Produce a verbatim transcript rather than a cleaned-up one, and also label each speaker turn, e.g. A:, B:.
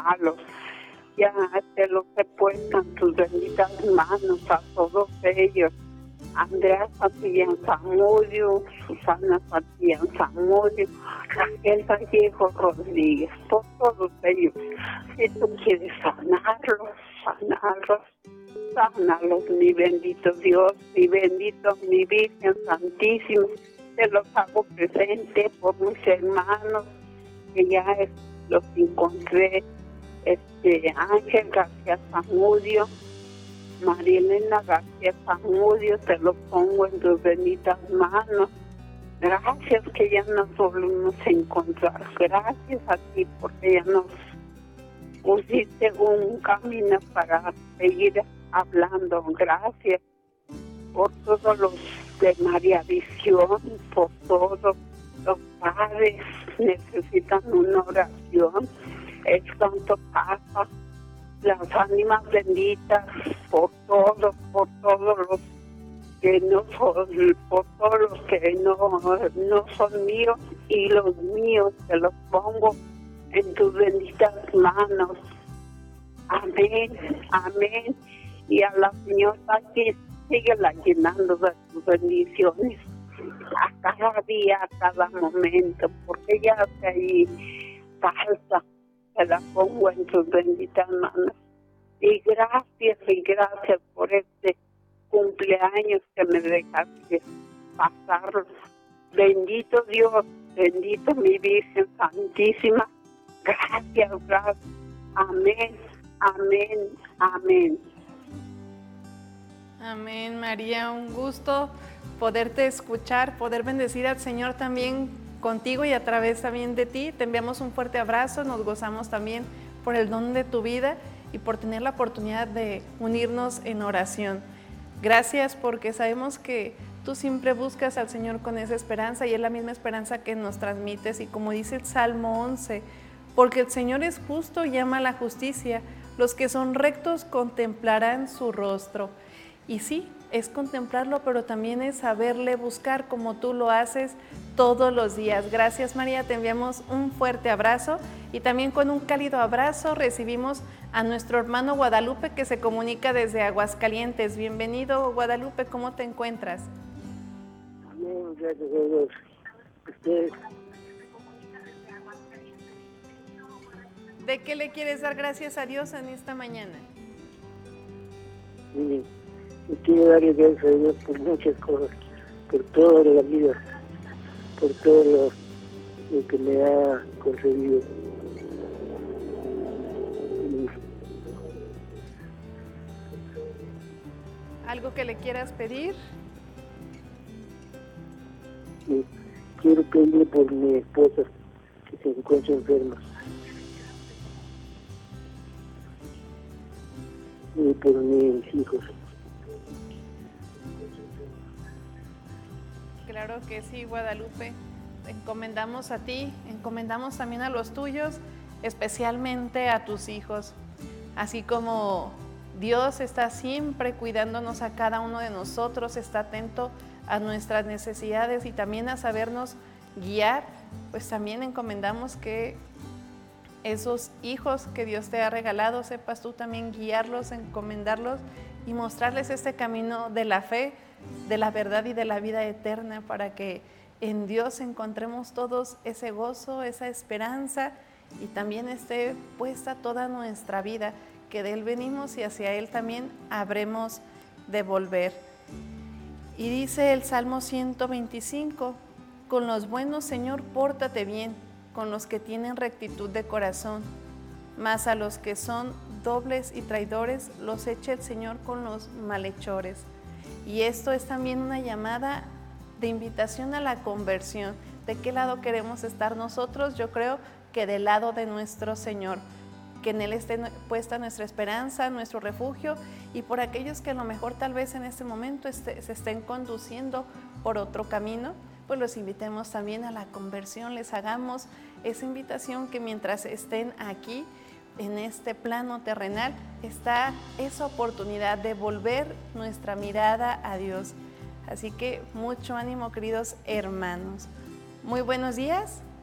A: malos. Ya te los he puesto en tus benditas manos a todos ellos. Andrea Santillán Zamudio, Susana Santillán Zamudio, Raquel Vallejo Rodríguez, por todos ellos. Si tú quieres sanarlos, sanarlos, sánalos, mi bendito Dios, mi bendito, mi Virgen Santísima. Te los hago presente por mis hermanos, que ya es, los encontré. Este, Ángel García Zamudio, María Elena García Zamudio, te lo pongo en tus benditas manos. Gracias que ya nos volvimos a encontrar. Gracias a ti porque ya nos pusiste un camino para seguir hablando. Gracias por todos los de María Visión, por todos los padres necesitan una oración. El Santo Papa, las ánimas benditas, por todos, por todos los que no son, por todos los que no, no son míos y los míos, te los pongo en tus benditas manos. Amén, amén. Y a la señora que sigue la llenando de tus bendiciones a cada día, a cada momento, porque ella hace ahí falta. Te la pongo en tus benditas manos. Y gracias, y gracias por este cumpleaños que me dejaste pasarlo. Bendito Dios, bendito mi Virgen Santísima. Gracias, gracias. Amén, amén, amén.
B: Amén, María. Un gusto poderte escuchar, poder bendecir al Señor también contigo y a través también de ti. Te enviamos un fuerte abrazo, nos gozamos también por el don de tu vida y por tener la oportunidad de unirnos en oración. Gracias porque sabemos que tú siempre buscas al Señor con esa esperanza y es la misma esperanza que nos transmites, y como dice el Salmo once, porque el Señor es justo y ama la justicia, los que son rectos contemplarán su rostro. Y sí, es contemplarlo, pero también es saberle buscar como tú lo haces todos los días. Gracias, María, te enviamos un fuerte abrazo y también con un cálido abrazo recibimos a nuestro hermano Guadalupe, que se comunica desde Aguascalientes. Bienvenido, Guadalupe, ¿cómo te encuentras?
C: Amén, gracias a Dios. Ustedes.
B: ¿De qué le quieres dar gracias a Dios en esta mañana?
C: Sí. Y quiero darle gracias a Dios por muchas cosas, por toda la vida, por todo lo, lo que me ha concedido. Y
B: ¿algo que le quieras pedir?
C: y quiero pedir por mi esposa que se encuentra enferma y por mis hijos.
B: Claro que sí, Guadalupe. Encomendamos a ti, encomendamos también a los tuyos, especialmente a tus hijos. Así como Dios está siempre cuidándonos a cada uno de nosotros, está atento a nuestras necesidades y también a sabernos guiar, pues también encomendamos que esos hijos que Dios te ha regalado, sepas tú también guiarlos, encomendarlos y mostrarles este camino de la fe, de la verdad y de la vida eterna, para que en Dios encontremos todos ese gozo, esa esperanza, y también esté puesta toda nuestra vida, que de Él venimos y hacia Él también habremos de volver. Y dice el Salmo ciento veinticinco, con los buenos, Señor, pórtate bien, con los que tienen rectitud de corazón, mas a los que son dobles y traidores los echa el Señor con los malhechores. Y esto es también una llamada de invitación a la conversión. ¿De qué lado queremos estar nosotros? Yo creo que del lado de nuestro Señor, que en Él esté puesta nuestra esperanza, nuestro refugio, y por aquellos que a lo mejor tal vez en este momento este, se estén conduciendo por otro camino, pues los invitemos también a la conversión, les hagamos esa invitación que mientras estén aquí, en este plano terrenal, está esa oportunidad de volver nuestra mirada a Dios. Así que mucho ánimo, queridos hermanos. Muy buenos días